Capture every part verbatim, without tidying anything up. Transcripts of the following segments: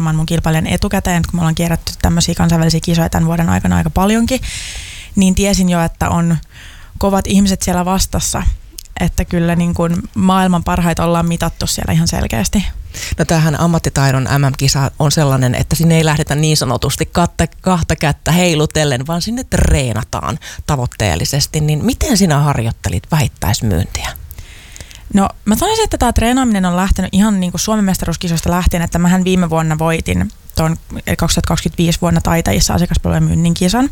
tuntemamaan mun kilpailijan etukäteen, kun me ollaan kierrätty tämmöisiä kansainvälisiä kisoja tämän vuoden aikana aika paljonkin, niin tiesin jo, että on kovat ihmiset siellä vastassa, että kyllä niin kuin maailman parhaita ollaan mitattu siellä ihan selkeästi. No tämähän ammattitaidon M M-kisa on sellainen, että sinne ei lähdetä niin sanotusti katta, kahta kättä heilutellen, vaan sinne treenataan tavoitteellisesti. Niin miten sinä harjoittelit vähittäismyyntiä? No mä sanoisin, että tämä treenaaminen on lähtenyt ihan niin kuin Suomen mestaruuskisoista lähtien, että mähän viime vuonna voitin tuon kaksituhattakaksikymmentäviisi vuonna Taitajissa asiakaspalvelujen myynnin kisan.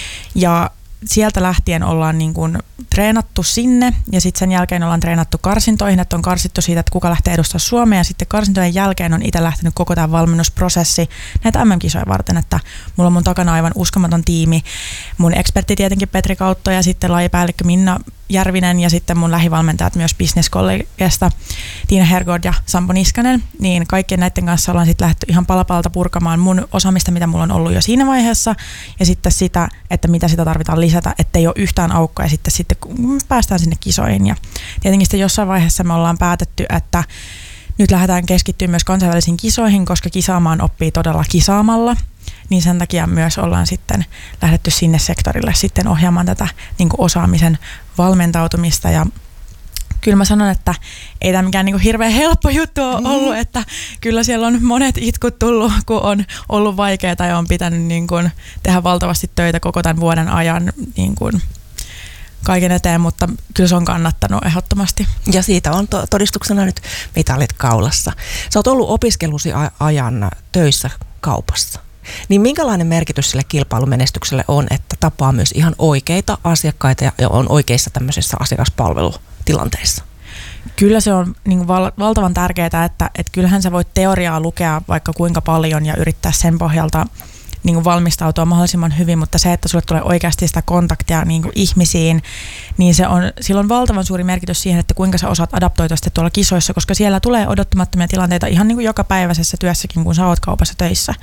Ja sieltä lähtien ollaan niin kuin treenattu sinne ja sitten sen jälkeen ollaan treenattu karsintoihin, että on karsittu siitä, että kuka lähtee edustamaan Suomea ja sitten karsintojen jälkeen on itse lähtenyt koko tämä valmennusprosessi näitä M M-kisoja varten, että mulla on mun takana aivan uskomaton tiimi. Mun ekspertti tietenkin Petri Kautto ja sitten lajipäällikkö Minna Järvinen ja sitten mun lähivalmentajat myös business-kollegesta Tiina Hergård ja Sampo Niskanen, niin kaikkien näiden kanssa ollaan sitten lähdetty ihan palapalalta purkamaan mun osaamista, mitä mulla on ollut jo siinä vaiheessa ja sitten sitä, että mitä sitä tarvitaan lisätä, ettei ole yhtään aukkoa ja sitten, sitten kun päästään sinne kisoihin ja tietenkin sitten jossain vaiheessa me ollaan päätetty, että nyt lähdetään keskittyä myös kansainvälisiin kisoihin, koska kisaamaan oppii todella kisaamalla. Niin sen takia myös ollaan sitten lähdetty sinne sektorille sitten ohjaamaan tätä niin kuin osaamisen valmentautumista ja kyllä mä sanon, että ei tämä mikään niin kuin hirveän helppo juttu ole ollut, että kyllä siellä on monet itkut tullut, kun on ollut vaikeaa ja on pitänyt niin kuin tehdä valtavasti töitä koko tämän vuoden ajan niin kuin kaiken eteen, mutta kyllä se on kannattanut ehdottomasti. Ja siitä on to- todistuksena nyt mitalit kaulassa. Sä oot ollut opiskelusi ajan töissä kaupassa. Niin minkälainen merkitys sille kilpailumenestykselle on, että tapaa myös ihan oikeita asiakkaita ja on oikeissa tämmöisissä asiakaspalvelutilanteissa? Kyllä se on niin kuin val- valtavan tärkeää, että, että kyllähän sä voit teoriaa lukea vaikka kuinka paljon ja yrittää sen pohjalta niin kuin valmistautua mahdollisimman hyvin, mutta se, että sulle tulee oikeasti sitä kontaktia niin kuin ihmisiin, niin se on, sillä on valtavan suuri merkitys siihen, että kuinka sä osaat adaptoitua sitten tuolla kisoissa, koska siellä tulee odottamattomia tilanteita ihan niin kuin jokapäiväisessä työssäkin, kun sä oot kaupassa töissä.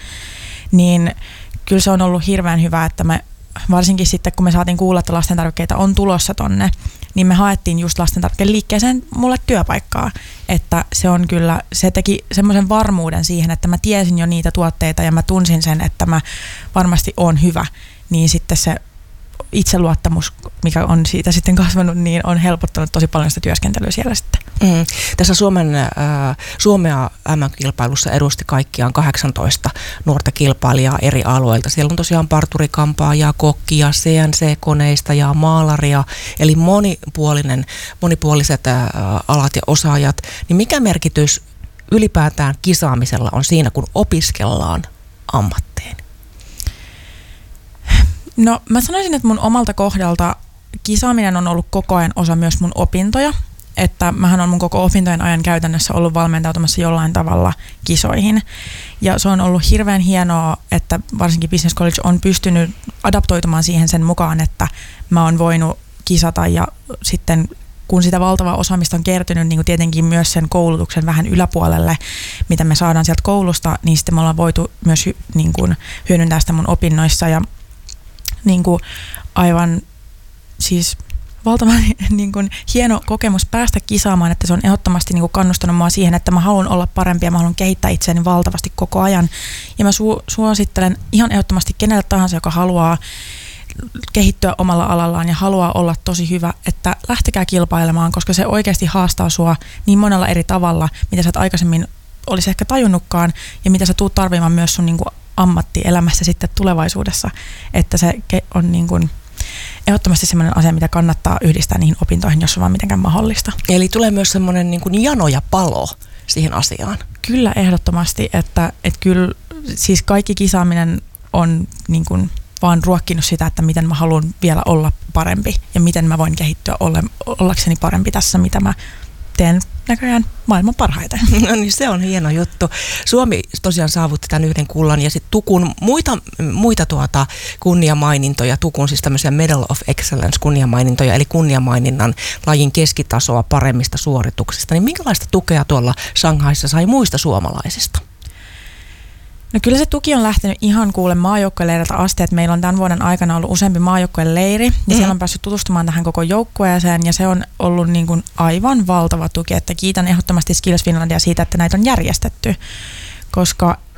Niin kyllä se on ollut hirveän hyvä, että me varsinkin sitten kun me saatiin kuulla, että lastentarvikkeita on tulossa tonne, niin me haettiin just lastentarvikkeen liikkeeseen mulle työpaikkaa, että se on kyllä, se teki semmoisen varmuuden siihen, että mä tiesin jo niitä tuotteita ja mä tunsin sen, että mä varmasti oon hyvä, niin sitten se itseluottamus, mikä on siitä sitten kasvanut, niin on helpottanut tosi paljon sitä työskentelyä siellä sitten. Mm. Tässä Suomen, äh, Suomea M M-kilpailussa edusti kaikkiaan kahdeksantoista nuorta kilpailijaa eri alueilta. Siellä on tosiaan parturikampaajaa, kokkia, C N C-koneista ja maalaria, eli monipuolinen, monipuoliset äh, alat ja osaajat. Niin mikä merkitys ylipäätään kisaamisella on siinä, kun opiskellaan ammattiin? No mä sanoisin, että mun omalta kohdalta kisaaminen on ollut koko ajan osa myös mun opintoja, että mähän on mun koko opintojen ajan käytännössä ollut valmentautumassa jollain tavalla kisoihin ja se on ollut hirveän hienoa, että varsinkin Business College on pystynyt adaptoitumaan siihen sen mukaan, että mä oon voinut kisata ja sitten kun sitä valtavaa osaamista on kertynyt, niin kuin tietenkin myös sen koulutuksen vähän yläpuolelle, mitä me saadaan sieltä koulusta, niin sitten me ollaan voitu myös niin kuin hyödyntää sitä mun opinnoissa ja niin kuin aivan siis valtavan niin kuin hieno kokemus päästä kisaamaan, että se on ehdottomasti niin kuin kannustanut mua siihen, että mä haluan olla parempi ja mä haluan kehittää itseäni valtavasti koko ajan. Ja mä su- suosittelen ihan ehdottomasti kenelle tahansa, joka haluaa kehittyä omalla alallaan ja haluaa olla tosi hyvä, että lähtekää kilpailemaan, koska se oikeasti haastaa sua niin monella eri tavalla, mitä sä et aikaisemmin olisi ehkä tajunnutkaan ja mitä sä tuut tarvimaan myös sun niin kuin ammattielämässä sitten tulevaisuudessa, että se on niin kuin ehdottomasti sellainen asia, mitä kannattaa yhdistää niihin opintoihin, jos on vaan mitenkään mahdollista. Eli tulee myös semmoinen niin kuin jano ja palo siihen asiaan. Kyllä ehdottomasti, että, että kyllä siis kaikki kisaaminen on niin kuin vaan ruokkinut sitä, että miten mä haluan vielä olla parempi ja miten mä voin kehittyä olla, ollakseni parempi tässä, mitä mä teen näköjään maailman parhaiten. No niin, se on hieno juttu. Suomi tosiaan saavutti tämän yhden kullan ja sitten Tukun muita, muita tuota kunniamainintoja, Tukun siis tämmöisiä Medal of Excellence kunniamainintoja, eli kunniamaininnan lajin keskitasoa paremmista suorituksista. Niin minkälaista tukea tuolla Shanghaissa sai muista suomalaisista? No kyllä se tuki on lähtenyt ihan kuule maajoukkueleiriltä asti, että meillä on tämän vuoden aikana ollut useampi maajoukkueleiri ja mm-hmm. siellä on päässyt tutustumaan tähän koko joukkueeseen ja se on ollut niin kuin aivan valtava tuki, että kiitän ehdottomasti Skills Finlandia siitä, että näitä on järjestetty, koska